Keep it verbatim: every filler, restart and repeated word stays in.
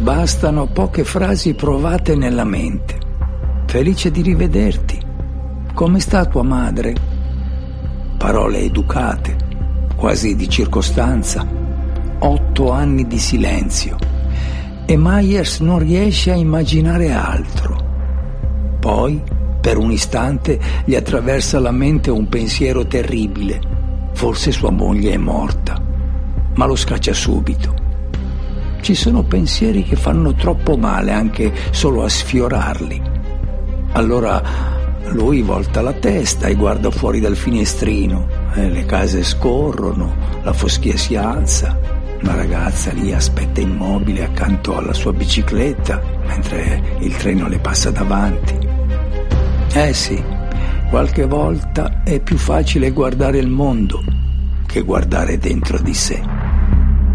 Bastano poche frasi provate nella mente. Felice di rivederti. Come sta tua madre? Parole educate, quasi di circostanza. Otto anni di silenzio. E Myers non riesce a immaginare altro. Poi, per un istante, gli attraversa la mente un pensiero terribile. Forse sua moglie è morta, ma lo scaccia subito. Ci sono pensieri che fanno troppo male anche solo a sfiorarli. Allora lui volta la testa e guarda fuori dal finestrino. Eh, le case scorrono, la foschia si alza. Una ragazza lì aspetta immobile accanto alla sua bicicletta mentre il treno le passa davanti. Eh sì, qualche volta è più facile guardare il mondo che guardare dentro di sé.